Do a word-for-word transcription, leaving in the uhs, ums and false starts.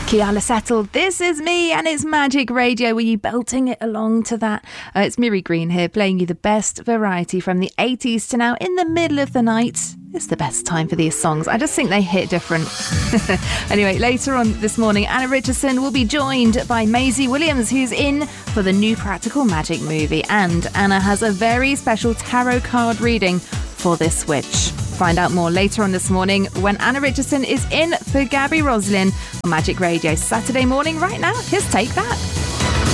Kiala Settled, This Is Me, and it's Magic Radio. Were you belting it along to that? Uh, it's Miri Green here, playing you the best variety from the eighties to now. In the middle of the night, it's the best time for these songs. I just think they hit different. Anyway, later on this morning, Anna Richardson will be joined by Maisie Williams, who's in for the new Practical Magic movie. And Anna has a very special tarot card reading for this switch. Find out more later on this morning when Anna Richardson is in for Gabby Roslin on Magic Radio. Saturday morning right now. Here's Take That.